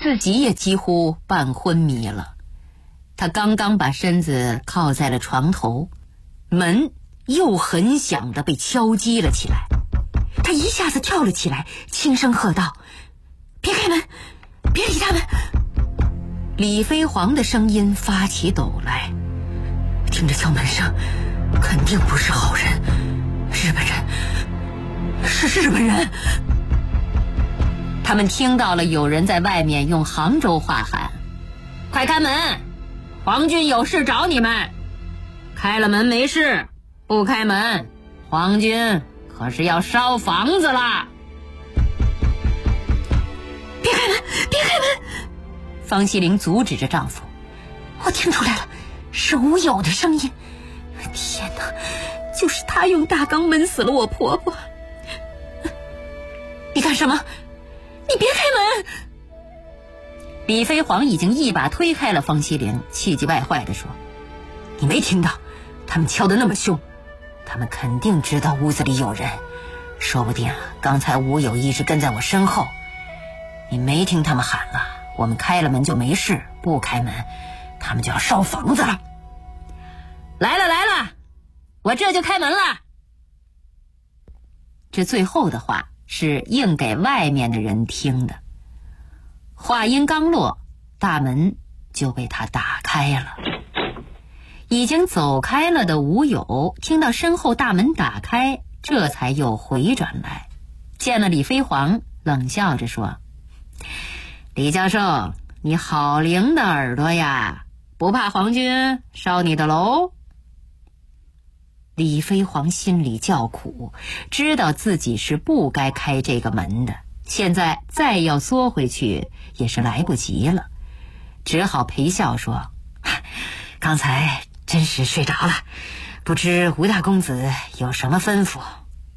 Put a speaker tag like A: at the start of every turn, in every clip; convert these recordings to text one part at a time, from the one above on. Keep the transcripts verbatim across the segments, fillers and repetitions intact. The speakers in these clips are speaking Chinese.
A: 自己也几乎半昏迷了。他刚刚把身子靠在了床头，门又很响地被敲击了起来。他一下子跳了起来，轻声喝道：别开门，别理他们。李飞黄的声音发起抖来，听着敲门声，肯定不是好人，日本人，是日本人。他们听到了有人在外面用杭州话喊：快开门，皇军有事找你们。开了门没事，不开门，皇军可是要烧房子啦。别开门，别开门！方希玲阻止着丈夫。我听出来了，是吴友的声音。天哪，就是他用大缸闷死了我婆婆。你干什么？你别开门！李飞黄已经一把推开了方希玲，气急败坏地说：你没听到他们敲得那么凶，他们肯定知道屋子里有人，说不定刚才吴友一直跟在我身后。你没听他们喊了，我们开了门就没事，不开门他们就要烧房子了。来了来了，我这就开门了。这最后的话是硬给外面的人听的。话音刚落，大门就被他打开了。已经走开了的吴友听到身后大门打开，这才又回转来，见了李飞黄，冷笑着说：李教授，你好灵的耳朵呀，不怕皇军烧你的楼？李飞黄心里叫苦，知道自己是不该开这个门的，现在再要缩回去也是来不及了，只好陪笑说：刚才真是睡着了，不知吴大公子有什么吩咐？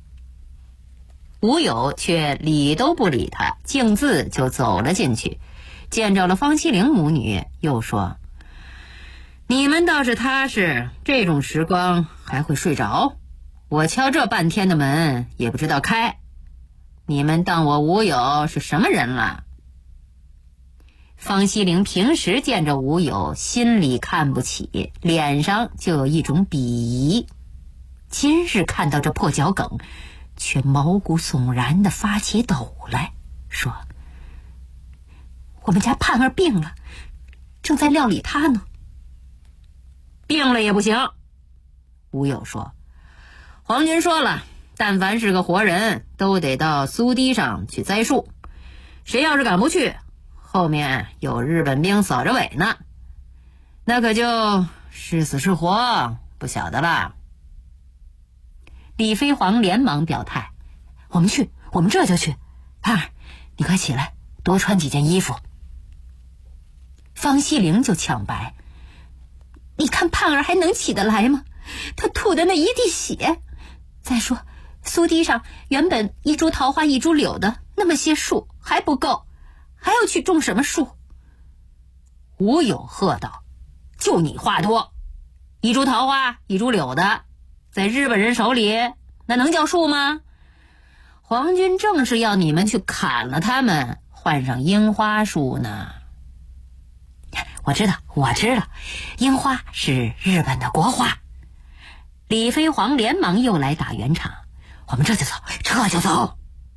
A: 吴友却理都不理他，径自就走了进去，见着了方希玲母女，又说：你们倒是踏实，这种时光还会睡着？我敲这半天的门也不知道开，你们当我吴友是什么人了？方希玲平时见着吴友，心里看不起，脸上就有一种鄙夷，今日看到这破脚梗，却毛骨悚然地发起抖来，说：我们家盼儿病了，正在料理他呢。病了也不行，吴友说，皇军说了，但凡是个活人都得到苏堤上去栽树，谁要是赶不去，后面有日本兵扫着尾呢，那可就是死是活不晓得了。李飞黄连忙表态：我们去，我们这就去。盼儿，你快起来，多穿几件衣服。方希玲就抢白：你看盼儿还能起得来吗？他吐的那一地血。再说苏堤上原本一株桃花一株柳的那么些树还不够，还要去种什么树？吴友喝道：就你话多，一株桃花一株柳的，在日本人手里那能叫树吗？皇军正是要你们去砍了他们，换上樱花树呢。我知道我知道，樱花是日本的国花。李飞黄连忙又来打圆场：我们这就走，这就走。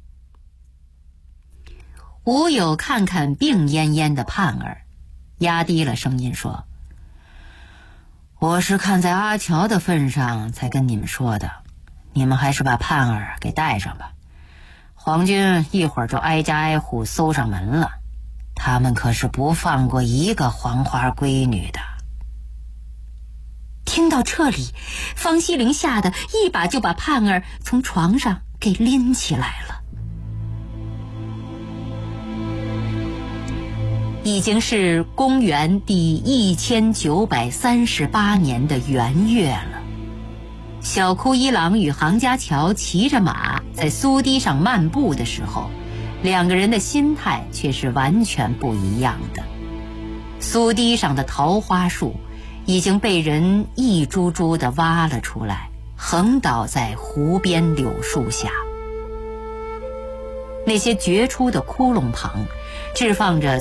A: 吴友看看病恹恹的盼儿，压低了声音说：我是看在阿乔的份上才跟你们说的，你们还是把盼儿给带上吧。皇军一会儿就挨家挨户搜上门了，他们可是不放过一个黄花闺女的。听到这里，方希玲吓得一把就把盼儿从床上给拎起来了。已经是公元第一千九百三十八年的元月了。小哭一郎与杭家桥骑着马在苏堤上漫步的时候，两个人的心态却是完全不一样的。苏堤上的桃花树已经被人一株株地挖了出来，横倒在湖边柳树下。那些掘出的窟窿旁置放着